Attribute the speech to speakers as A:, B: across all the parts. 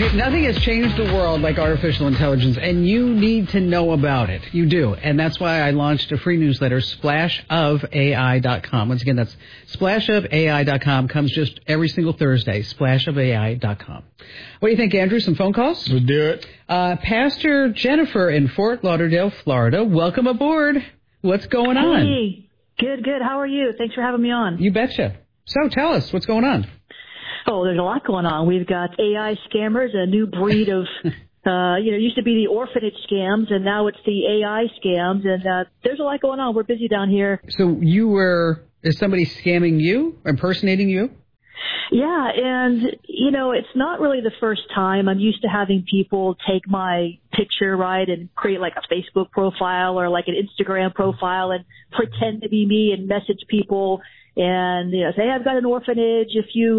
A: Okay, nothing has changed the world like artificial intelligence, and you need to know about it. You do. And that's why I launched a free newsletter, splashofai.com. Once again, that's splashofai.com. Comes just every single Thursday, splashofai.com. What do you think, Andrew? Some phone calls?
B: We'll do it.
A: Pastor Jennifer in Fort Lauderdale, Florida. Welcome aboard. What's going on?
C: Hey, good. How are you? Thanks for having me on.
A: You betcha. So tell us, what's going on?
C: Oh, there's a lot going on. We've got AI scammers, a new breed of, it used to be the orphanage scams, and now it's the AI scams, and there's a lot going on. We're busy down here.
A: So is somebody scamming you, impersonating you?
C: Yeah, and, it's not really the first time. I'm used to having people take my picture, right, and create like a Facebook profile or like an Instagram profile and pretend to be me and message people and, say, I've got an orphanage. If you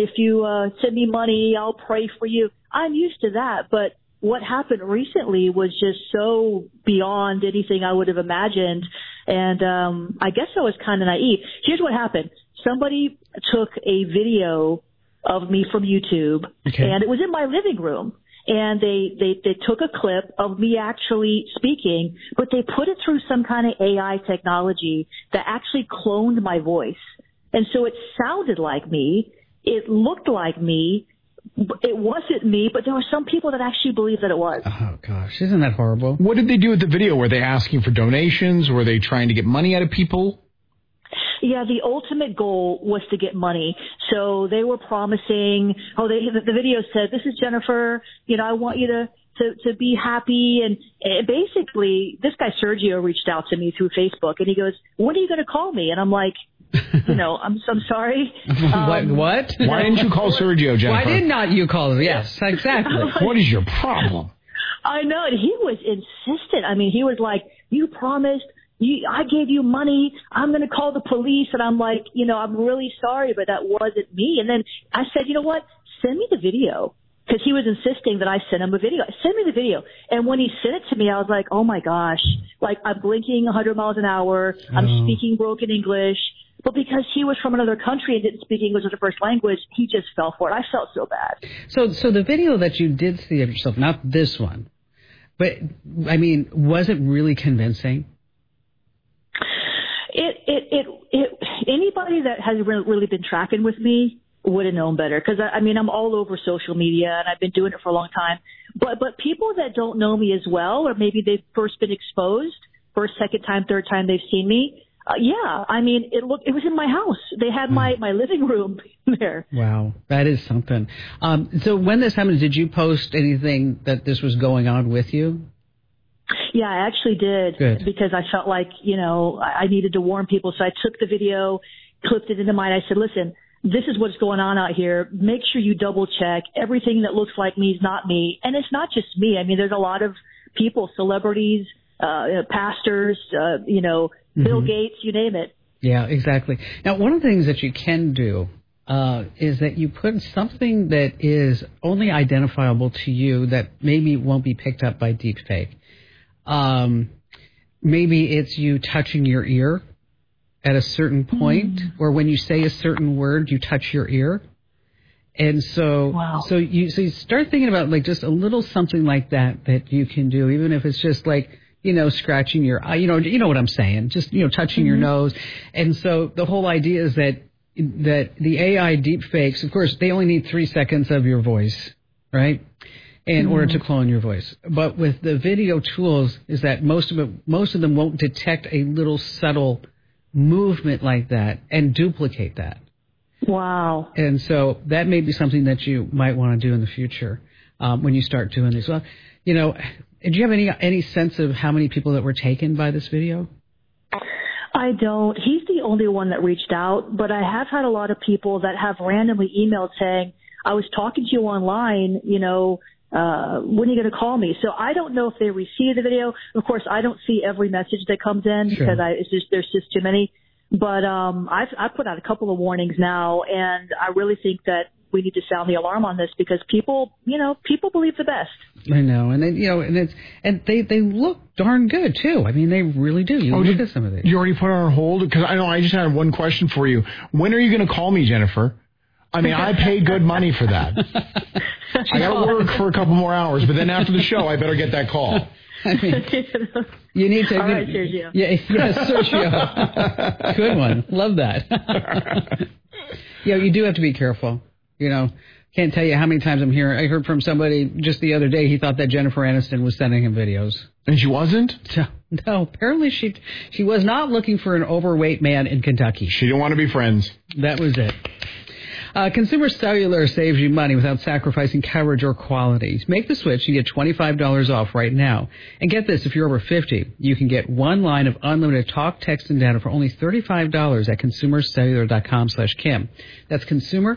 C: send me money, I'll pray for you. I'm used to that, but what happened recently was just so beyond anything I would have imagined. And, I guess I was kind of naive. Here's what happened. Somebody took a video of me from YouTube, and it was in my living room. And they took a clip of me actually speaking, but they put it through some kind of AI technology that actually cloned my voice. And so it sounded like me. It looked like me. It wasn't me, but there were some people that actually believed that it was.
A: Oh, gosh. Isn't that horrible?
B: What did they do with the video? Were they asking for donations? Were they trying to get money out of people?
C: Yeah, the ultimate goal was to get money. So they were promising, the video said, this is Jennifer, I want you to be happy. And basically, this guy Sergio reached out to me through Facebook, and he goes, when are you going to call me? And I'm like, I'm sorry.
A: What?
B: Why didn't you call Sergio, Jennifer?
A: Why did not you call him? Yes, exactly.
B: What is your problem?
C: I know, and he was insistent. I mean, he was like, you promised. I gave you money. I'm going to call the police. And I'm like, I'm really sorry, but that wasn't me. And then I said, you know what? Send me the video. Because he was insisting that I send him a video. Send me the video. And when he sent it to me, I was like, oh, my gosh. Like, I'm blinking 100 miles an hour. I'm speaking broken English. But because he was from another country and didn't speak English as a first language, he just fell for it. I felt so bad.
A: So the video that you did see of yourself, not this one, but, I mean, was it really convincing?
C: Anybody that has really been tracking with me would have known better, because I'm all over social media and I've been doing it for a long time. But people that don't know me as well, or maybe they've first been exposed, first, second time, third time they've seen me. It was in my house. They had my living room there.
A: Wow, that is something. So when this happened, did you post anything that this was going on with you?
C: Yeah, I actually did.
A: Good.
C: Because I felt like, I needed to warn people. So I took the video, clipped it into mine. I said, listen, this is what's going on out here. Make sure you double check. Everything that looks like me is not me. And it's not just me. I mean, there's a lot of people, celebrities, pastors, Bill Gates, you name it.
A: Yeah, exactly. Now, one of the things that you can do is that you put something that is only identifiable to you that maybe won't be picked up by deepfake. Maybe it's you touching your ear at a certain point, or when you say a certain word, you touch your ear. And so, so you start thinking about like just a little something like that you can do, even if it's just like, scratching your eye, you know what I'm saying, just, touching your nose. And so the whole idea is that the AI deepfakes, of course, they only need 3 seconds of your voice, right? In order to clone your voice. But with the video tools is that most of them won't detect a little subtle movement like that and duplicate that.
C: Wow.
A: And so that may be something that you might want to do in the future when you start doing this. Well, do you have any sense of how many people that were taken by this video?
C: I don't. He's the only one that reached out, but I have had a lot of people that have randomly emailed saying, I was talking to you online, when are you going to call me? So I don't know if they received the video. Of course, I don't see every message that comes in because there's just too many. But I've put out a couple of warnings now, and I really think that we need to sound the alarm on this because people believe the best.
A: I know, and they look darn good too. I mean, they really do. You look at some of these.
B: You already put her on hold because I just had one question for you. When are you going to call me, Jennifer? I mean, I pay good money for that. I got to work for a couple more hours, but then after the show, I better get that call.
A: I mean, you need to.
C: All right, Sergio.
A: Yes, Sergio. Good one. Love that. You do have to be careful. Can't tell you how many times I heard from somebody just the other day, he thought that Jennifer Aniston was sending him videos.
B: And she wasn't?
A: No, apparently she was not looking for an overweight man in Kentucky.
B: She didn't want to be friends.
A: That was it. Consumer Cellular saves you money without sacrificing coverage or quality. Make the switch and get $25 off right now. And get this, if you're over 50, you can get one line of unlimited talk, text, and data for only $35 at consumercellular.com/Kim. That's